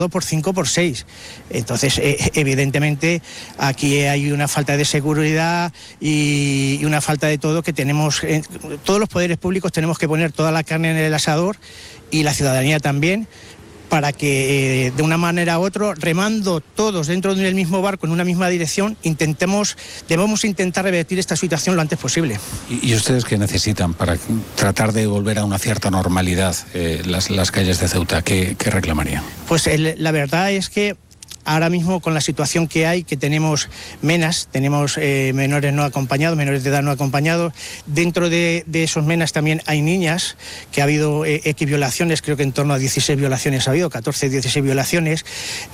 por 5 por 6. Entonces, evidentemente, aquí hay una falta de seguridad y una falta de todo que tenemos. Todos los poderes públicos tenemos que poner toda la carne en el asador y la ciudadanía también, para que de una manera u otra, remando todos dentro del mismo barco, en una misma dirección, debemos intentar revertir esta situación lo antes posible. ¿Y ustedes qué necesitan para tratar de volver a una cierta normalidad las calles de Ceuta? ¿Qué reclamarían? Pues la verdad es que ahora mismo, con la situación que hay, que tenemos menas, tenemos menores no acompañados, menores de edad no acompañados. Dentro de esos menas también hay niñas, que ha habido equiviolaciones, creo que en torno a 16 violaciones ha habido, 14, 16 violaciones.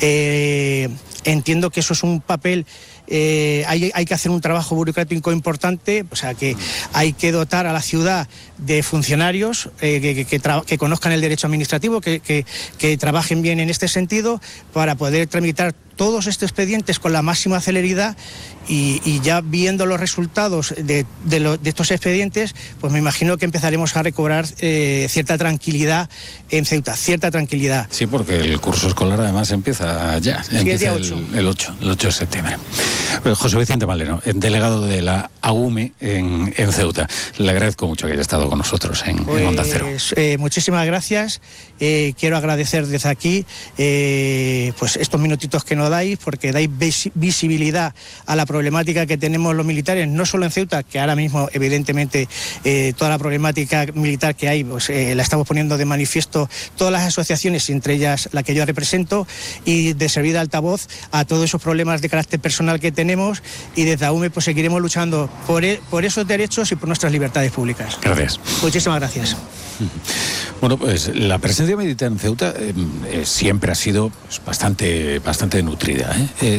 Entiendo que eso es un papel. Hay que hacer un trabajo burocrático importante, o sea que hay que dotar a la ciudad de funcionarios que conozcan el derecho administrativo, que trabajen bien en este sentido, para poder tramitar todos estos expedientes con la máxima celeridad, y ya viendo los resultados de estos expedientes, pues me imagino que empezaremos a recobrar cierta tranquilidad en Ceuta, cierta tranquilidad. Sí, porque el curso escolar además empieza ya, sí, empieza el 8 de septiembre. José Vicente Maleno, delegado de la AUME en Ceuta, le agradezco mucho que haya estado con nosotros en Onda Cero. Muchísimas gracias. Quiero agradecer desde aquí pues estos minutitos que nos dais, porque dais visibilidad a la problemática que tenemos los militares, no solo en Ceuta, que ahora mismo evidentemente toda la problemática militar que hay, pues la estamos poniendo de manifiesto todas las asociaciones, entre ellas la que yo represento, y de servir de altavoz a todos esos problemas de carácter personal que tenemos, y desde AUME pues seguiremos luchando por esos derechos y por nuestras libertades públicas. Gracias. Muchísimas gracias. Bueno, pues la presencia militar en Ceuta siempre ha sido pues, bastante nutrida.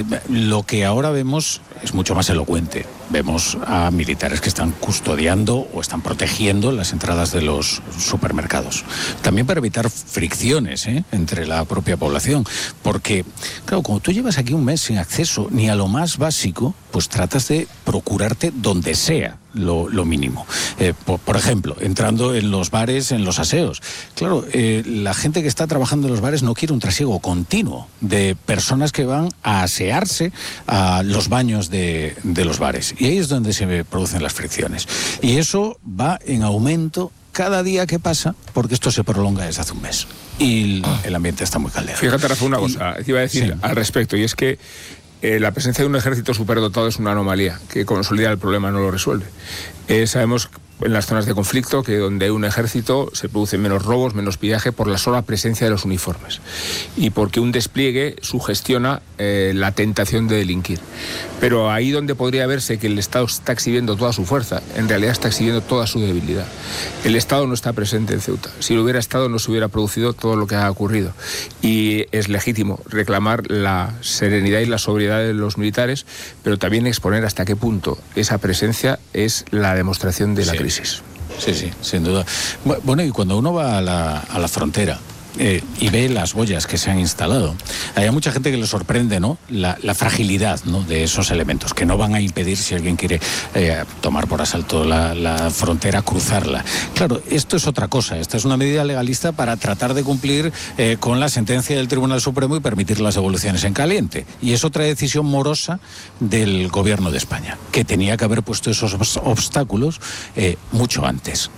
Lo que ahora vemos es mucho más elocuente. Vemos a militares que están custodiando o están protegiendo las entradas de los supermercados. También para evitar fricciones entre la propia población. Porque, claro, como tú llevas aquí un mes sin acceso ni a lo más básico, pues tratas de procurarte donde sea lo mínimo. Por ejemplo, entrando en los bares, en los aseos. Claro, la gente que está trabajando en los bares no quiere un trasiego continuo de personas que van a asearse a los baños de los bares. Y ahí es donde se producen las fricciones. Y eso va en aumento cada día que pasa, porque esto se prolonga desde hace un mes. Y el ambiente está muy caldeado. Fíjate, Rafa, una cosa que iba a decir al respecto, y es que la presencia de un ejército superdotado es una anomalía que consolida el problema, no lo resuelve. Sabemos en las zonas de conflicto que donde hay un ejército se producen menos robos, menos pillaje por la sola presencia de los uniformes, y porque un despliegue sugestiona la tentación de delinquir. Pero ahí donde podría verse que el Estado está exhibiendo toda su fuerza, en realidad está exhibiendo toda su debilidad. El Estado no está presente en Ceuta. Si lo hubiera estado, no se hubiera producido todo lo que ha ocurrido. Y es legítimo reclamar la serenidad y la sobriedad de los militares, pero también exponer hasta qué punto esa presencia es la demostración de la crisis. Sí, sin duda. Bueno, y cuando uno va a la frontera y ve las boyas que se han instalado, hay mucha gente que le sorprende, ¿no?, la fragilidad, ¿no?, de esos elementos, que no van a impedir, si alguien quiere tomar por asalto la frontera, cruzarla. Claro, esto es otra cosa. Esta es una medida legalista para tratar de cumplir con la sentencia del Tribunal Supremo y permitir las devoluciones en caliente. Y es otra decisión morosa del Gobierno de España, que tenía que haber puesto esos obstáculos mucho antes.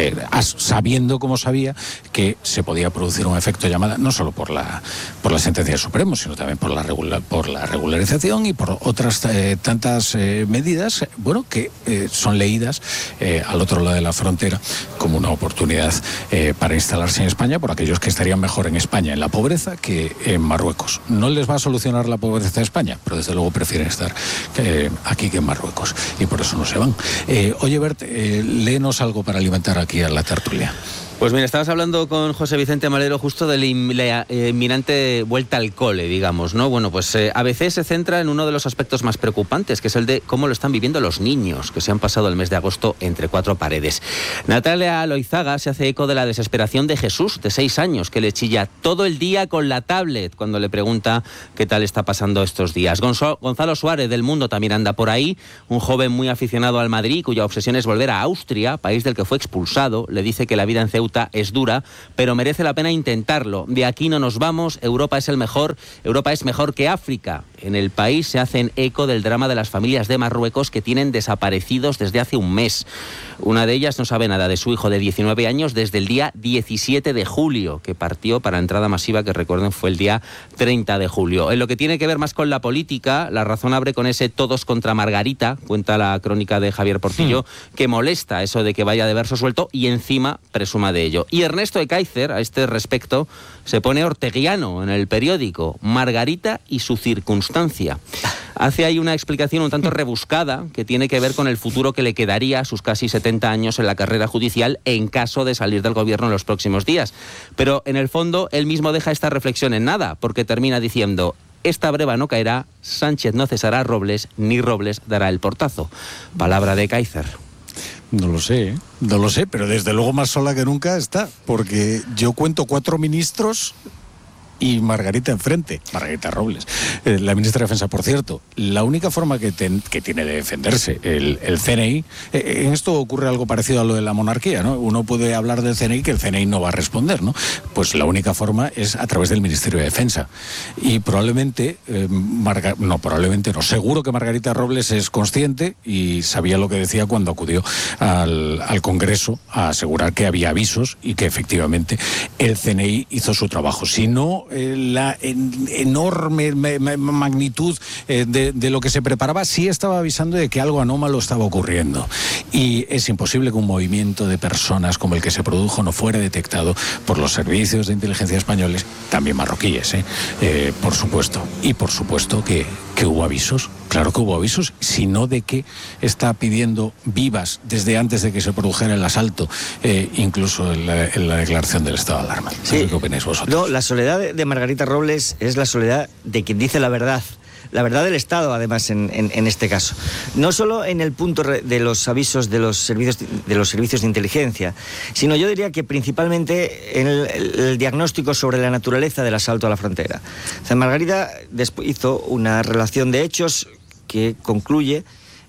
Sabiendo como sabía que se podía producir un efecto llamada, no solo por la sentencia del Supremo, sino también por la regularización y por otras tantas medidas, bueno, que son leídas al otro lado de la frontera como una oportunidad para instalarse en España por aquellos que estarían mejor en España en la pobreza que en Marruecos. No les va a solucionar la pobreza de España, pero desde luego prefieren estar aquí que en Marruecos, y por eso no se van. Oye, Bert, léenos algo para alimentar aquí a la tertulia. Pues mira, estabas hablando con José Vicente Malero justo de la inminente vuelta al cole, digamos, ¿no? Bueno, pues ABC se centra en uno de los aspectos más preocupantes, que es el de cómo lo están viviendo los niños, que se han pasado el mes de agosto entre cuatro paredes. Natalia Loizaga se hace eco de la desesperación de Jesús, de 6 años, que le chilla todo el día con la tablet cuando le pregunta qué tal está pasando estos días. Gonzalo Suárez, del Mundo, también anda por ahí, un joven muy aficionado al Madrid, cuya obsesión es volver a Austria, país del que fue expulsado. Le dice que la vida en Ceuta ruta es dura, pero merece la pena intentarlo. De aquí no nos vamos, Europa es mejor que África. En el país se hacen eco del drama de las familias de Marruecos que tienen desaparecidos desde hace un mes. Una de ellas no sabe nada de su hijo de 19 años desde el día 17 de julio, que partió para entrada masiva, que recuerden fue el día 30 de julio. En lo que tiene que ver más con la política, La Razón abre con ese todos contra Margarita, cuenta la crónica de Javier Portillo, que molesta eso de que vaya de verso suelto y encima presuma de ello. Y Ernesto Ekaizer, a este respecto, se pone orteguiano en el periódico, Margarita y su circunstancia. Hace ahí una explicación un tanto rebuscada que tiene que ver con el futuro que le quedaría a sus casi 70 años en la carrera judicial en caso de salir del gobierno en los próximos días. Pero en el fondo él mismo deja esta reflexión en nada, porque termina diciendo: esta breva no caerá, Sánchez no cesará a Robles, ni Robles dará el portazo. Palabra de Ekaizer. No lo sé, pero desde luego más sola que nunca está, porque yo cuento 4 ministros y Margarita enfrente, Margarita Robles, la ministra de Defensa, por cierto. La única forma que tiene de defenderse el CNI, en esto ocurre algo parecido a lo de la monarquía, ¿no? Uno puede hablar del CNI que el CNI no va a responder, ¿no? Pues la única forma es a través del Ministerio de Defensa. Y probablemente, seguro que Margarita Robles es consciente y sabía lo que decía cuando acudió al Congreso a asegurar que había avisos y que efectivamente el CNI hizo su trabajo. Si no, la enorme magnitud de lo que se preparaba sí estaba avisando de que algo anómalo estaba ocurriendo, y es imposible que un movimiento de personas como el que se produjo no fuera detectado por los servicios de inteligencia españoles, también marroquíes, por supuesto, y por supuesto que hubo avisos. Claro que hubo avisos, sino de que está pidiendo vivas desde antes de que se produjera el asalto, incluso en la declaración del estado de alarma. Sí. ¿Qué opináis vosotros? No, la soledad de Margarita Robles es la soledad de quien dice la verdad del Estado, además, en este caso. No solo en el punto de los avisos de los servicios de inteligencia, sino yo diría que principalmente en el diagnóstico sobre la naturaleza del asalto a la frontera. O sea, Margarita hizo una relación de hechos que concluye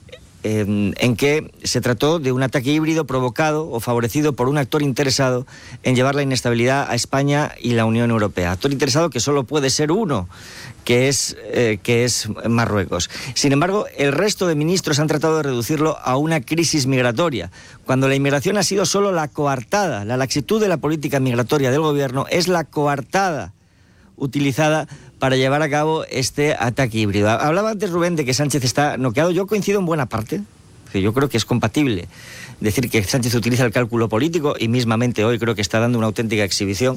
en que se trató de un ataque híbrido provocado o favorecido por un actor interesado en llevar la inestabilidad a España y la Unión Europea. Actor interesado que solo puede ser uno, que es Marruecos. Sin embargo, el resto de ministros han tratado de reducirlo a una crisis migratoria, cuando la inmigración ha sido solo la coartada. La laxitud de la política migratoria del gobierno es la coartada utilizada para llevar a cabo este ataque híbrido. Hablaba antes Rubén de que Sánchez está noqueado. Yo coincido en buena parte, que yo creo que es compatible decir que Sánchez utiliza el cálculo político, y mismamente hoy creo que está dando una auténtica exhibición.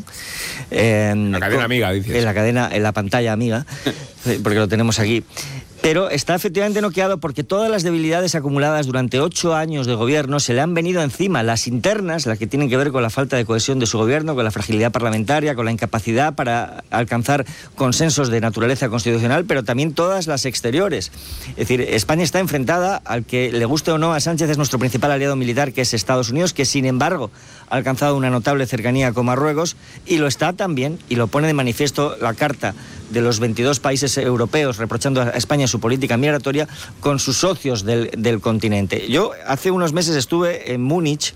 La cadena amiga, dices. En la pantalla amiga, porque lo tenemos aquí. Pero está efectivamente noqueado porque todas las debilidades acumuladas durante 8 años de gobierno se le han venido encima. Las internas, las que tienen que ver con la falta de cohesión de su gobierno, con la fragilidad parlamentaria, con la incapacidad para alcanzar consensos de naturaleza constitucional, pero también todas las exteriores. Es decir, España está enfrentada, al que le guste o no a Sánchez, es nuestro principal aliado militar, que es Estados Unidos, que sin embargo ha alcanzado una notable cercanía con Marruecos, y lo está también, y lo pone de manifiesto la carta de los 22 países europeos reprochando a España su política migratoria, con sus socios del continente. Yo hace unos meses estuve en Múnich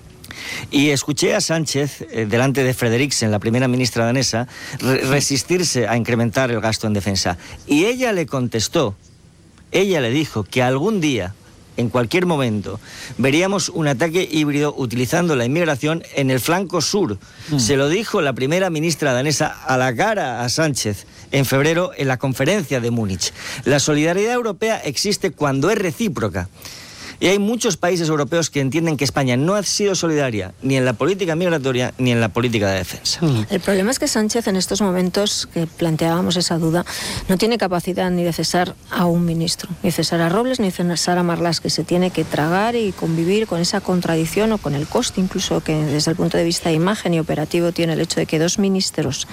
y escuché a Sánchez, delante de Frederiksen, la primera ministra danesa, resistirse a incrementar el gasto en defensa. Y ella le contestó, ella le dijo que algún día, en cualquier momento, veríamos un ataque híbrido utilizando la inmigración en el flanco sur. Se lo dijo la primera ministra danesa a la cara a Sánchez en febrero en la conferencia de Múnich. La solidaridad europea existe cuando es recíproca. Y hay muchos países europeos que entienden que España no ha sido solidaria ni en la política migratoria ni en la política de defensa. El problema es que Sánchez, en estos momentos que planteábamos esa duda, no tiene capacidad ni de cesar a un ministro, ni cesar a Robles, ni cesar a Marlaska, que se tiene que tragar y convivir con esa contradicción o con el coste incluso que desde el punto de vista de imagen y operativo tiene el hecho de que dos ministerios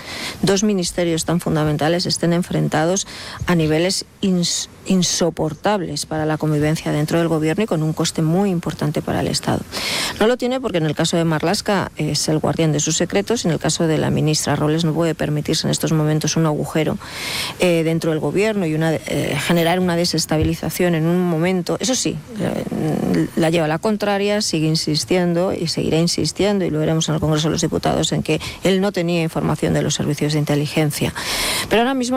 tan fundamentales estén enfrentados a niveles insoportables para la convivencia dentro del gobierno y con con un coste muy importante para el Estado. No lo tiene porque en el caso de Marlaska es el guardián de sus secretos, y en el caso de la ministra Robles no puede permitirse en estos momentos un agujero dentro del gobierno y generar una desestabilización en un momento. Eso sí, la lleva a la contraria, sigue insistiendo y seguirá insistiendo, y lo veremos en el Congreso de los Diputados, en que él no tenía información de los servicios de inteligencia. Pero ahora mismo